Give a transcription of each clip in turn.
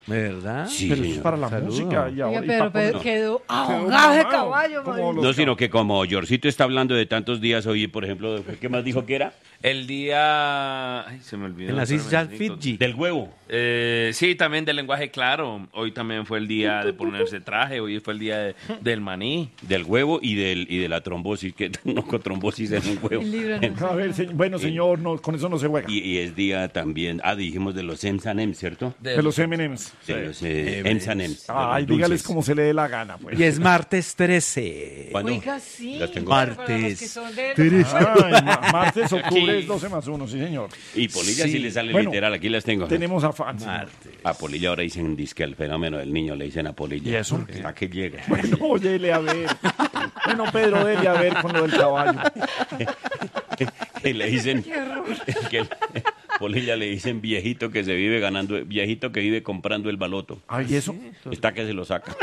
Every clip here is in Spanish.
¿Verdad? Sí, Pero eso es señor. para la Saludo. música. Y ahora, Oiga, pero no. quedó ahogado de mamado, caballo, como marica. los No, sino que como Yorcito está hablando de tantos días hoy, por ejemplo, ¿qué más dijo que era? El día... Ay, se me olvidó. En las Islas Espérame, Fiji. Del huevo. Sí, también del lenguaje claro. Hoy también fue el día de ponerse traje. Hoy fue el día del maní. Del huevo y de la trombosis, que no con trombosis en un huevo. El libro no. A ver, bueno, señor, no, con eso no se juega. Y es día también, dijimos de los M&M's, ¿cierto? De los M&M's. De los M&M's. de Ay, los dígales dulces. como se le dé la gana, pues. Y es martes 13. ¿Cuándo? Oiga, sí. Las tengo. Para los Martes. que son de- Ay, martes, octubre Aquí. es 12 más 1, sí, señor. Y Polilla sí, Sí. le sale Bueno, literal, aquí las tengo. Tenemos a fans. Martes. A Polilla ahora dicen disque el fenómeno del niño, le dicen a Polilla. ¿Y eso? ¿A qué llega? Bueno, óyele a ver. Bueno, Pedro, dele a ver con lo del caballo. Que le dicen que Polilla le dicen viejito que se vive ganando, viejito que vive comprando el baloto. Ay, ¿eso? Está que se lo saca.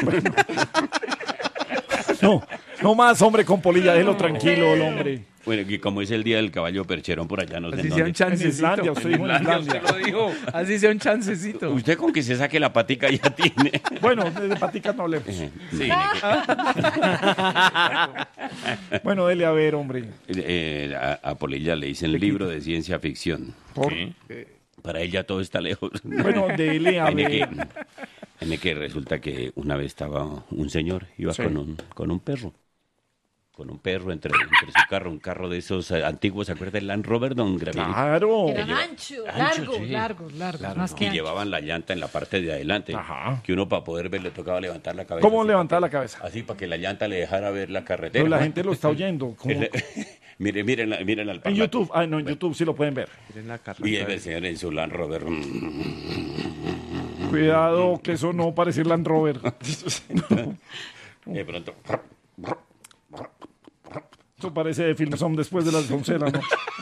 No, no más, hombre, con Polilla, déjelo tranquilo, el hombre. Bueno, y como es el día del caballo percherón por allá, no sé Así en sea un dónde. En chancecito. Islandia, usted dijo en Islandia. Usted lo dijo. Así sea un chancecito. Usted con que se saque la patica ya tiene. Bueno, de paticas no hablemos. Sí. Bueno, dele a ver, hombre. A Polilla le dicen libro de ciencia ficción. Por- Para ella todo está lejos. Bueno, dele a En el ver. en el que resulta que una vez estaba un señor, iba Sí. con un perro. Con un perro entre su carro, un carro de esos antiguos, ¿se acuerda del Land Rover, don Gabriel? Claro. Eran anchos, Ancho, sí. largos, más que Y anchos. llevaban la llanta en la parte de adelante. Ajá. Que uno para poder ver le tocaba levantar la cabeza. ¿Cómo así levantar para la cabeza? Así para que la llanta le dejara ver la carretera. Pero la gente lo está oyendo. ¿Cómo? Miren al En parlante. YouTube. Ah, no, en YouTube sí lo pueden ver. Miren la Y carrera. el señor en su Land Rover. Cuidado, que eso no parece Land Rover. De pronto. Eso parece de Filmson después de las 11 de la noche.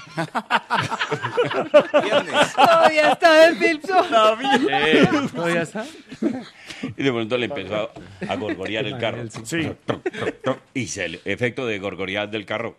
Todavía está el Filmson. ¿Todavía está? Y de pronto le empezó a gorgorear el carro. Sí. Y efecto de gorgorear del carro.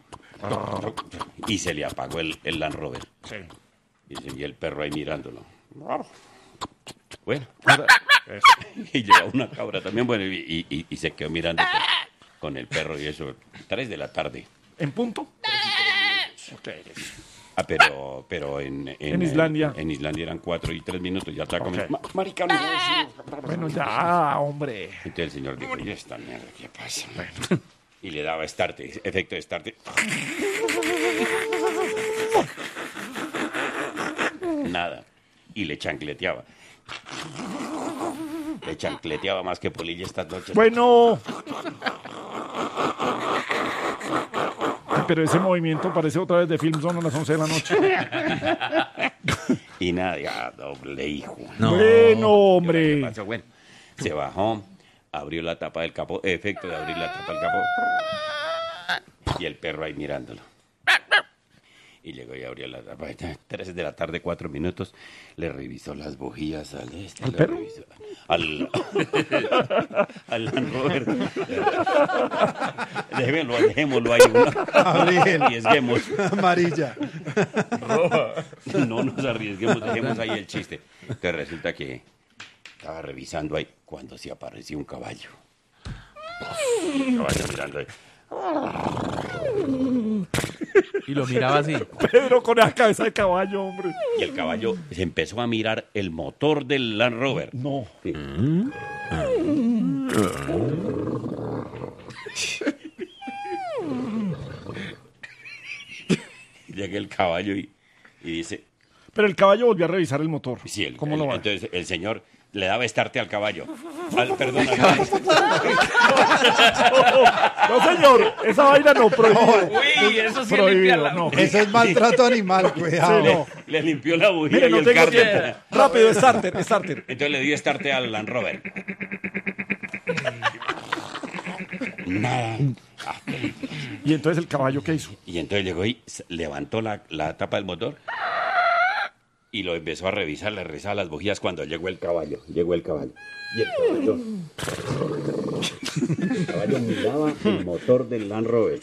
Y se le apagó el Land Rover. Sí. Y el perro ahí mirándolo. Bueno. Y lleva una cabra también. Bueno, y se quedó mirando con el perro y eso. 3 de la tarde. ¿En punto? Ok. Pero en Islandia. En Islandia eran 4 y 3 minutos. Ya está como. Ok. Marica, no. Bueno, ya, hombre. Entonces el señor dijo, ¿y esta mierda qué pasa? Y le daba start, efecto de start. Nada. Y le chancleteaba. Le chancleteaba más que Polilla estas noches. Bueno. Pero ese movimiento parece otra vez de Filmson a las 11 de la noche. Y nada, ya, doble hijo. Bueno, ¿Qué hombre. pasó? Bueno, se bajó, abrió la tapa del capó, efecto de abrir la tapa del capó. Y el perro ahí mirándolo. Y llegó y abrió la tapa. 3 de la tarde, 4 minutos. Le revisó las bujías al ¿Al perro? Al Land Rover. Dejémoslo ahí. Arriesguemos. Amarilla. No nos arriesguemos, dejemos ahí el chiste. Que resulta que estaba revisando ahí cuando se apareció un caballo. Un caballo mirando ahí. Y lo miraba así. Pedro con esa cabeza de caballo, hombre. Y el caballo se empezó a mirar el motor del Land Rover. No. Llega el caballo y dice, Pero el caballo volvió a revisar el motor. sí, ¿Cómo lo va? entonces el señor le daba estarte al caballo. Perdón, al caballo. No, señor, esa vaina no, prohibido. Uy, eso sí es limpiar la... no. Eso es maltrato animal, cuidado. Sí, no. Le limpió la bujía Mire, y no el tengo cárter. tiempo. Rápido, starter. Entonces le dio estarte al Land Rover. Nada. Y entonces el caballo, ¿qué hizo? Y entonces llegó y levantó la tapa del motor y lo empezó a revisar, le revisaba las bujías cuando llegó el caballo. Y el caballo miraba el motor del Land Rover.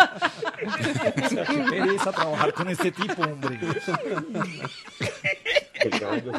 Qué pereza trabajar con este tipo, hombre. El caballo